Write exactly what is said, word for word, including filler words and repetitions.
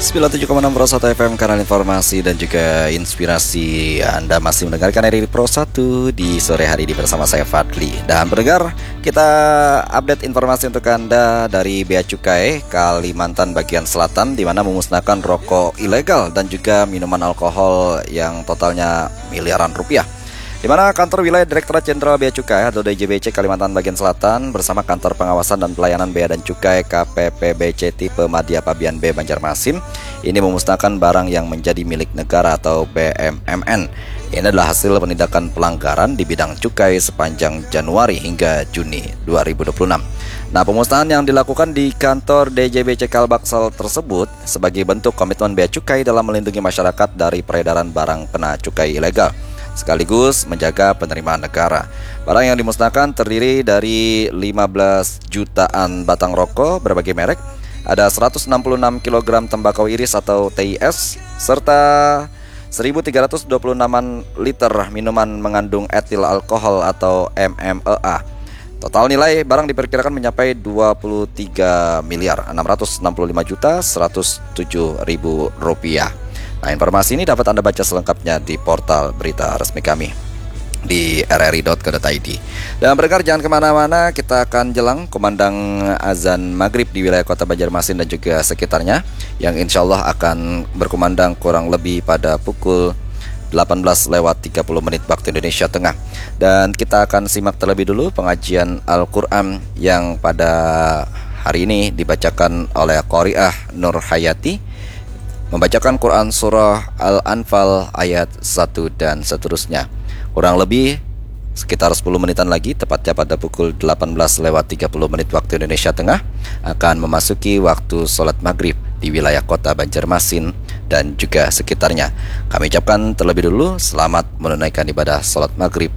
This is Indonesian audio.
sembilan puluh tujuh koma enam Pro satu F M, kanal informasi dan juga inspirasi. Anda masih mendengarkan R R I Pro satu di sore hari ini bersama saya Fadli. Dan pendengar, kita update informasi untuk Anda dari Bea Cukai Kalimantan bagian selatan, di mana memusnahkan rokok ilegal dan juga minuman alkohol yang totalnya miliaran rupiah. Di mana kantor wilayah Direktorat Jenderal Bea Cukai atau D J B C Kalimantan bagian selatan bersama kantor pengawasan dan pelayanan bea dan cukai K P P B C tipe Madya Pabian B Banjarmasin ini memusnahkan barang yang menjadi milik negara atau B M M N. Ini adalah hasil penindakan pelanggaran di bidang cukai sepanjang Januari hingga Juni dua ribu dua puluh enam. Nah, pemusnahan yang dilakukan di kantor D J B C Kalbaksel tersebut sebagai bentuk komitmen bea cukai dalam melindungi masyarakat dari peredaran barang kena cukai ilegal, sekaligus menjaga penerimaan negara. Barang yang dimusnahkan terdiri dari lima belas jutaan batang rokok berbagai merek, ada seratus enam puluh enam kilogram tembakau iris atau T I S, serta seribu tiga ratus dua puluh enam liter minuman mengandung etil alkohol atau M M E A. Total nilai barang diperkirakan mencapai dua puluh tiga miliar enam ratus enam puluh lima juta seratus tujuh ribu rupiah. Nah, informasi ini dapat Anda baca selengkapnya di portal berita resmi kami di r r i dot co dot i d. Dan pendengar, jangan kemana-mana, kita akan jelang kumandang azan maghrib di wilayah kota Banjarmasin dan juga sekitarnya, yang insya Allah akan berkumandang kurang lebih pada pukul delapan belas lewat tiga puluh menit waktu Indonesia Tengah. Dan kita akan simak terlebih dulu pengajian Al-Quran yang pada hari ini dibacakan oleh Qori'ah Nur Hayati, membacakan Quran Surah Al-Anfal ayat satu dan seterusnya. Kurang lebih sekitar sepuluh menitan lagi, tepatnya pada pukul delapan belas lewat tiga puluh menit waktu Indonesia Tengah, akan memasuki waktu sholat maghrib di wilayah kota Banjarmasin dan juga sekitarnya. Kami ucapkan terlebih dulu selamat menunaikan ibadah sholat maghrib